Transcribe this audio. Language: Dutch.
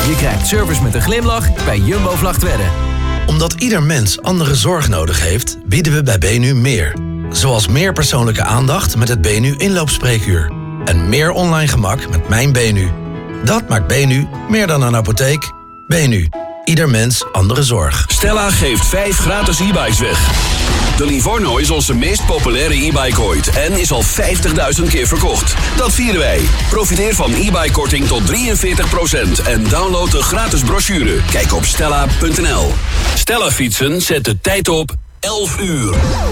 Je krijgt service met een glimlach bij Jumbo Vlagtwedde. Omdat ieder mens andere zorg nodig heeft, bieden we bij BNU meer. Zoals meer persoonlijke aandacht met het BNU Inloopspreekuur. En meer online gemak met Mijn BNU. Dat maakt BNU meer dan een apotheek. BNU. Ieder mens andere zorg. Stella geeft 5 gratis e-bikes weg. De Livorno is onze meest populaire e-bike ooit en is al 50.000 keer verkocht. Dat vieren wij. Profiteer van e-bike-korting tot 43% en download de gratis brochure. Kijk op stella.nl. Stella fietsen zet de tijd op 11 uur.